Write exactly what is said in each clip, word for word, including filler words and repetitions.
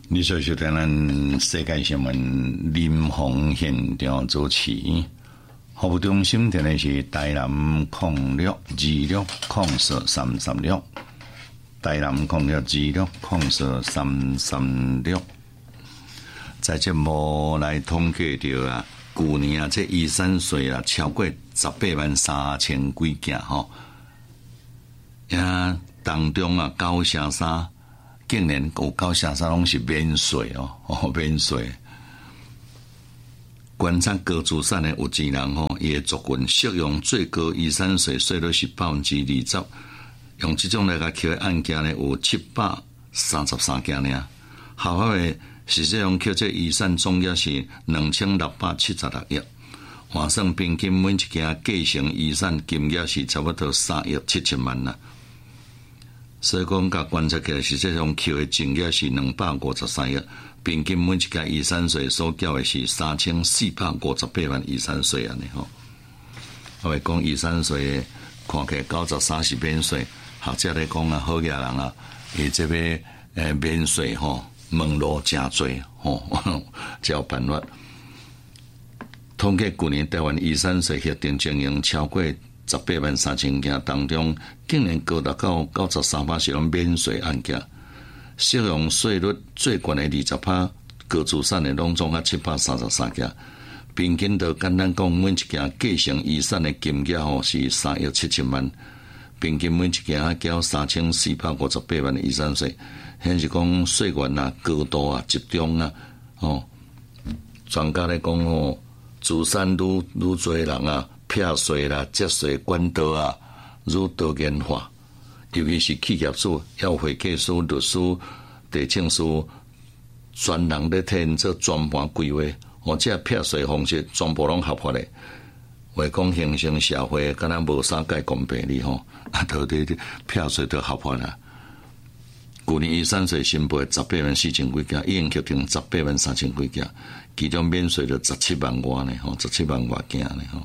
你所收听咱世界新闻临房现场主持，服务中心电的是台南控六二六控四三三六，台南控六二六控四三三六。在节目来统计到啊，去年啊，这二三岁啊，超过十八万三千几件吼，呀，当中啊，高城山。竟然有高城山拢是免税哦，哦免税。观察高资产的有钱人吼，伊的族群适用最高二三岁税率是百分之二十，用这种来甲扣的案件呢有七百三十三件呢，合法的实际上扣这遗产总额是两千六百七十六亿，换算平均每一件继承遗产金额是差不多三亿七千万啦。所以讲，甲观察起来，实际上扣的金额是两百五十三亿，平均每一家遗产税所缴的是三千四百五十八万遗产税安尼吼。我哋讲遗产税，看起来九十三是免税，学者来讲啊，好嘢人啊，伊这边诶免税吼，门路真多吼，才有办法。统计去年台湾遗产税协定经营超过十八万三千件当中，竟然高达到九十三%是拢免税案件，适用税率最悬的二十%高资产的拢总啊七百三十三件，平均就简单讲，每一件继承遗产的金额吼是三亿七千万，平均每一件啊缴三千四百五十八万的遗产税，显示讲税源啊高度啊集中啊，哦，专家来讲哦，资产愈愈多人啊。撇税啦、节税管道啊，愈多元化，尤其是企业主、要会计师、律师、地政师，专人咧替因做全盘规划，或者撇税方式全部拢合法的。话讲形成社会，敢若无啥界公平哩吼，啊，到底撇税都合法啦。去年遗产税申报十八万四千几件，已经确定十八万三千几件，其中免税就十七万外呢，吼，十七万外件呢，吼。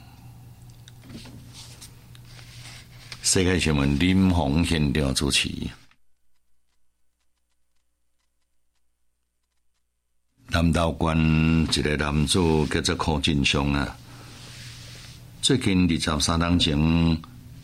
世界新闻临房现场主持。南投县一个男子叫做柯振雄啊，最近二十三天前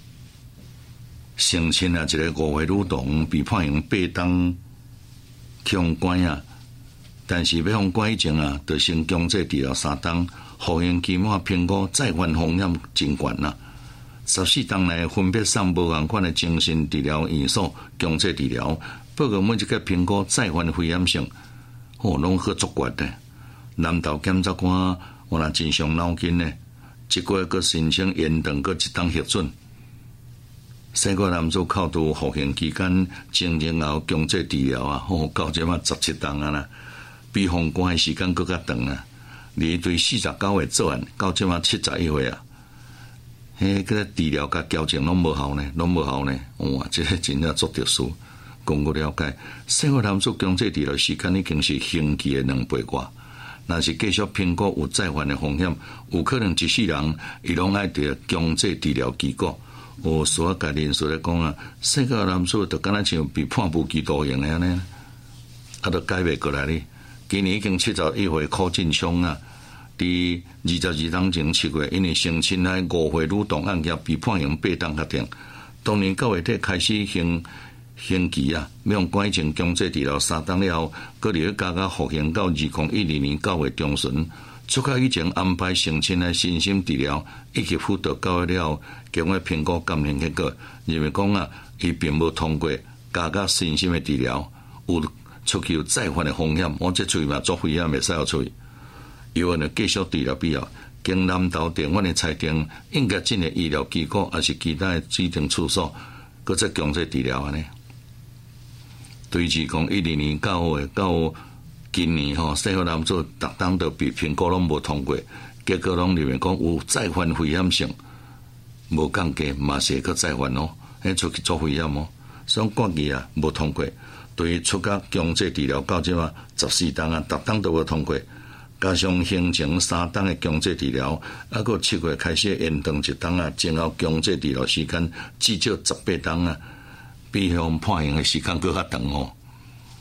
性侵啊一个五岁女童，被判刑八档强关啊，但是要放关以前啊，就先强制治疗三档，服刑期满评估再犯风险真悬啊。十四档内分别送无同款的精神治疗院所强制治疗，报告每一个评估再犯危险性，哦，拢好足悬的。南投检察官我若真伤脑筋呢，一个月阁申请延长阁一档核准。四个男子扣除服刑期间前前后强制治疗啊，哦，到即马十七档啊啦，比封关的时间阁较长啊。离对四十九岁作案，到即马七十一岁啊。迄个治疗甲矫正拢无效呢，拢无效呢。哇，这个真正足特殊。根据了解，生活男子强制治疗时间已经是刑期的两倍外。若是继续评估有再犯的风险，有可能一世人伊拢爱得强制治疗结果。有所甲人士来讲啊，生活男子就敢若像被判无期徒刑的安尼，啊，都改袂过来哩。今年已经七十一岁柯振雄啊。伫二十二天前七月，因为性侵害五岁女童案件被判刑八档确定。当年九月底开始刑刑期啊，要用关前强制治疗三档了后，搁入去加加服刑到二零一二年九月中旬。出较以前安排性侵害身心治疗，以及辅导九月了后，经过评估鉴定结果，认为讲啊，伊并无通过加加身心的治疗，有出去有再犯的风险。我这喙嘛作危险，袂使互喙。有人继续治疗必要，经南投地院的裁定，应该进的医疗机构还是其他的指定处所，搁再强制治疗安尼。对自讲一二年九月到今年吼，细个男子逐档都被评估拢无通过，结果拢认为讲有再犯危险性，无降低，嘛是会再犯哦，迄出去做危险哦，所以决议啊无通过。对于出甲强制治疗到即嘛十四档啊，逐档都无通过。加上行前三档的强制治疗，啊，个七月开始延长一档啊，前后强制治疗时间至少十八档啊，比向判刑的时间搁较长哦。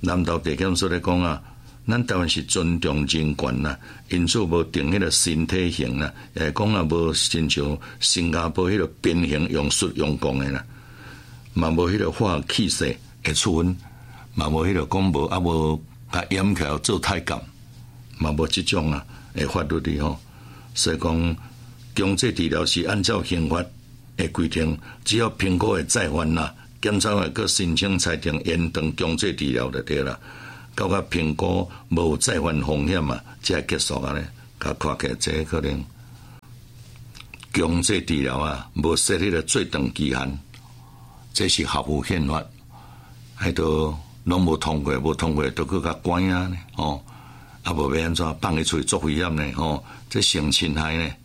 南投地检署咧讲啊，咱台湾是尊重人权啦，因此无定迄个身体型啦，也讲啊无亲像新加坡迄个鞭刑用术用讲诶啦，嘛无迄个化学气势会处分，嘛无迄个讲无啊无甲掩起来做太监，嘛无即种啊诶法律哩吼，所以讲强制治疗是按照刑法诶规定，只要评估会再犯啦，检察会阁申请裁定延长强制治疗就对啦。到甲评估无再犯风险啊，才会结束啊咧。甲看起来这可能强制治疗啊，无设迄个最长期限，这是合乎宪法，迄都拢无通过，无通过都去甲关啊呢，哦，啊无要安怎放伊出去作危险呢？哦，这性侵害呢？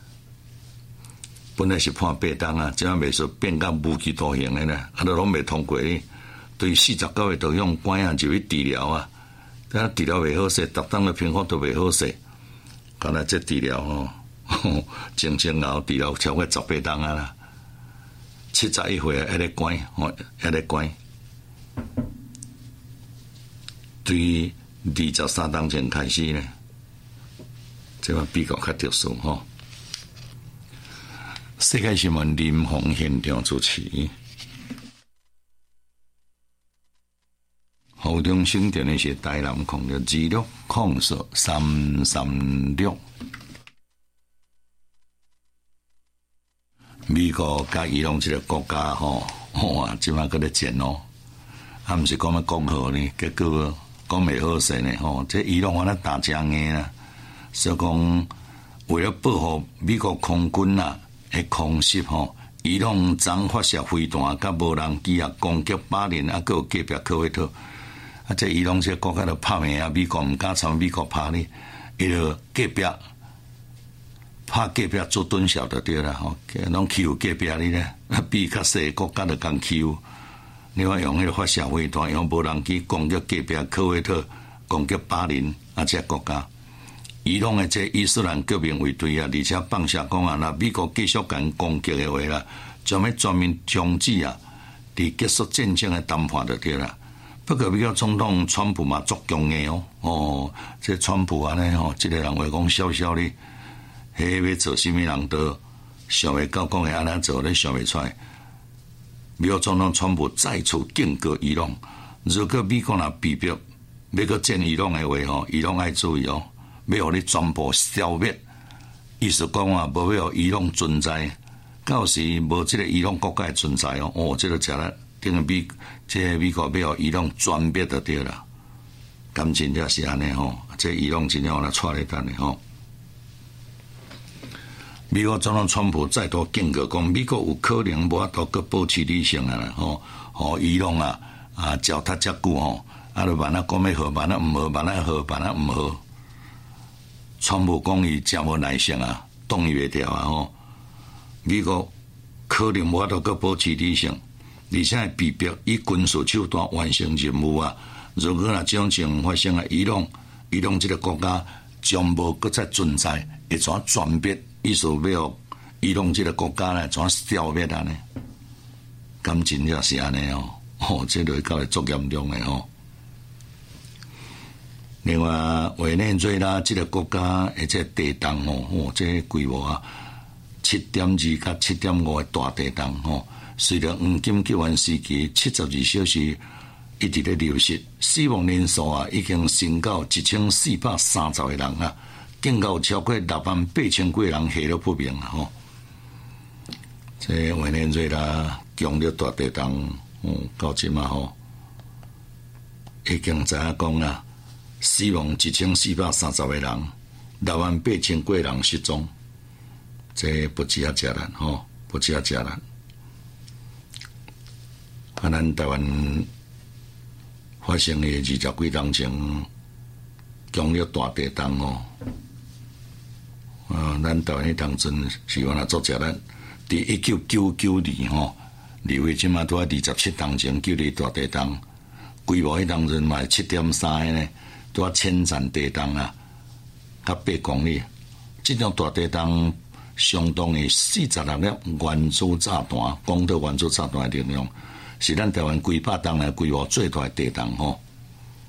本来是判八档啊，即摆袂说变到无期徒刑的呢，啊都拢未通过呢。对四十九个都用关啊，就去治疗啊，但治疗袂好势，逐档的评估都袂好势。刚才这治疗吼，前前后治疗超过十八档啊啦，七十一岁还咧关，吼还咧关。对于二十三档前开始呢，这个比较较特殊吼。世界新闻林鸿现场主持，侯中生电的是台南控的二六控数三三六。美国甲伊朗这个国家吼，哇，即摆搁咧战哦，啊，毋是讲要讲好呢，结果讲袂好势呢吼，这伊朗反正打仗的啦，所以讲为了保护美国空军啊。诶，空袭吼，伊朗总发射飞弹，甲无人机啊，攻击巴林啊，佮有隔壁科威特，啊，这伊朗这国家都拍命啊，美国毋敢参美国拍你，伊就隔壁拍隔壁做蹲小就对啦吼，拢欺负隔壁你咧，比较细国家就共欺负，你话用迄个发射飞弹，用无人机攻击隔壁科威特，攻击巴林啊，这国家。伊朗的这伊斯兰革命卫队啊，而且放下讲啊，那美国继续敢攻击的话啦，将要全面终止啊，伫结束战争的谈判就对啦。不过美国总统川普嘛足强硬哦，哦，这川普安尼吼，这个人话讲笑笑哩，迄要做啥物人都想袂到，讲会安尼做咧想袂出来。美国总统川普再次警告伊朗，如果美国若逼迫要搁战伊朗的话吼，伊朗爱注意哦。要互你全部消灭，意思讲啊，无要伊朗存在，到时无即个伊朗国家存在哦，哦，即个食了，等于美，即个美国要互伊朗全灭就对啦。感情则是安尼吼，即伊朗真正来带咧等的吼。美国总统川普再度警告讲，美国有可能无法度搁保持理性啊啦吼，吼伊朗啊啊脚踏遮久吼，啊就万啊讲要好，万啊毋好，万啊好，万啊毋好。川普讲伊真无耐性啊，挡伊袂掉啊吼！美国可能无法度搁保持理性，而且逼迫以军事手段完成任务啊！如果若这种情况发生啊，伊朗伊朗这个国家将无搁再存在，会怎全灭？意思要伊朗这个国家呢，怎消灭啊呢？感情就是安尼哦，哦，这类搞会足严重的吼。另外，委内瑞拉这个国家的这地动吼，哦，这规模啊，七点二甲七点五的大地动吼，随着黄金救援时期七十二小时一直咧流失，死亡人数啊已经升到一千四百三十个人啊，更有超过六万八千几个人下落不明啊吼。这委内瑞拉强烈大地动，哦，到即嘛吼，已经知影讲啦。死亡一千四百三十个人，六万八千几个人失踪，这不止啊，遮难吼，不止啊，遮难。啊，咱台湾发生的二十几当前强烈大地震吼，啊，咱台湾迄当阵是原来作遮难，伫一九九九年吼，二月即马拄啊二十七当前九年大地震，规模迄当阵嘛七点三个呢。拄啊千层地动啊，甲八公里，这种大地动相当于四十六粒原子炸弹，广岛原子炸弹的力量，是咱台湾几百档的规模最大的地动吼。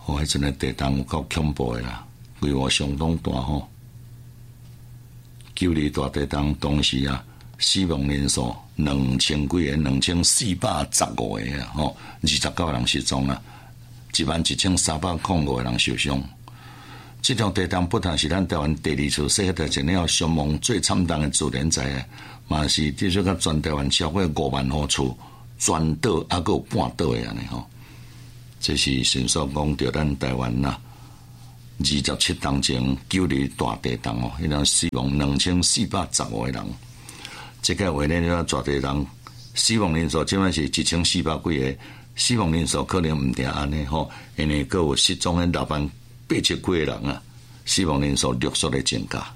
哦，迄阵个地动有够恐怖诶啦，规模相当大吼。九二大地动当时啊，死亡人数两千几个，两千四百十五个啊，吼，二十九个人失踪啊，一万一千三百零五个人受伤。这场地动不但是咱台湾第二次世界大战了伤亡最惨重的自然灾害，嘛是至少甲全台湾超过五万户厝全倒，还佫有半倒的安尼吼。这是先所讲到咱台湾呐，二十七当前九二大地动哦，迄人死亡两千四百十五个人。这个话呢，你话大地动死亡人数即摆是一千四百几个，死亡人数可能毋定安尼吼，因为佫有失踪的六万八千几个人啊，死亡人数陆续的增加。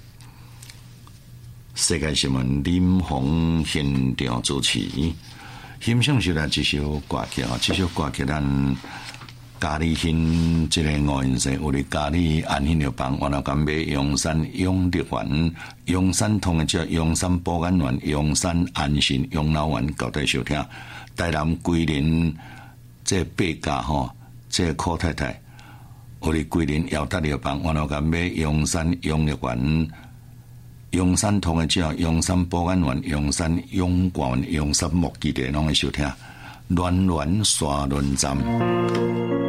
世界新闻林鸿现场主持，欣赏是来这首歌曲啊，这首歌曲咱嘉义县这个吴先生有咧嘉义安兴药房，完了甲买阳山永乐园、阳山通的叫阳山保安园、阳山安心养老院交代收听。台南桂林这八家吼，这柯太太。有哩桂林耀达药房，完了甲买阳山永乐园、阳山通的叫阳山保安园、阳山永冠园、阳山木基地拢会收听。暖暖沙轮站。